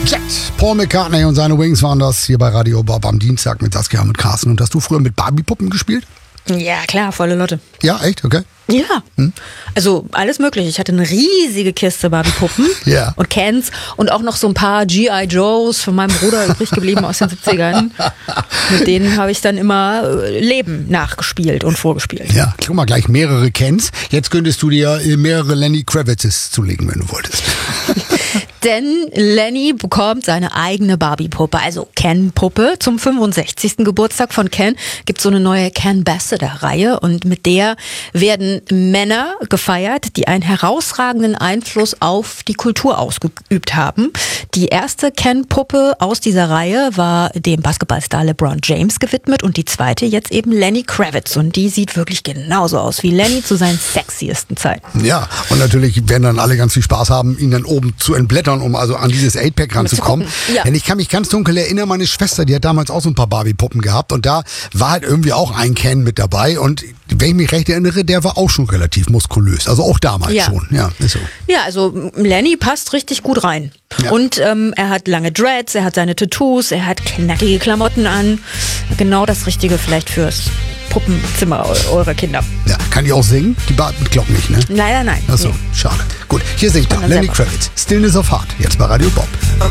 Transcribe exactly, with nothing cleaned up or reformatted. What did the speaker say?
Jet, Paul McCartney und seine Wings waren das hier bei Radio Bob am Dienstag mit Saskia und Carsten. Und hast du früher mit Barbie-Puppen gespielt? Ja, klar, volle Lotte. Ja, echt? Okay. Ja, hm? Also alles mögliche. Ich hatte eine riesige Kiste Barbie-Puppen ja. und Cans und auch noch so ein paar G I Joes von meinem Bruder übrig geblieben aus den siebzigern. Mit denen habe ich dann immer Leben nachgespielt und vorgespielt. Ja, guck mal, gleich mehrere Cans. Jetzt könntest du dir mehrere Lenny Kravitzes zulegen, wenn du wolltest. Denn Lenny bekommt seine eigene Barbie-Puppe, also Ken-Puppe. Zum fünfundsechzigsten Geburtstag von Ken gibt es so eine neue Ken-Ambassador-Reihe und mit der werden Männer gefeiert, die einen herausragenden Einfluss auf die Kultur ausgeübt haben. Die erste Ken-Puppe aus dieser Reihe war dem Basketballstar LeBron James gewidmet und die zweite jetzt eben Lenny Kravitz und die sieht wirklich genauso aus wie Lenny zu seinen sexiesten Zeiten. Ja, und natürlich werden dann alle ganz viel Spaß haben, ihn dann oben zu entblättern, um also an dieses eight-Pack ranzukommen. Ja. Denn ich kann mich ganz dunkel erinnern, meine Schwester, die hat damals auch so ein paar Barbie-Puppen gehabt und da war halt irgendwie auch ein Ken mit dabei und wenn ich mich recht erinnere, der war auch schon relativ muskulös. Also auch damals ja. schon. Ja, ist so. Ja, also Lenny passt richtig gut rein. Ja. Und ähm, er hat lange Dreads, er hat seine Tattoos, er hat knackige Klamotten an. Genau das Richtige vielleicht fürs Puppenzimmer eurer Kinder. Ja, kann die auch singen? Die Barbie glaubt nicht, ne? Leider nein. Achso, nee. schade. Gut, hier singt er Lenny Kravitz. Stillness of Heart, jetzt bei Radio Bob.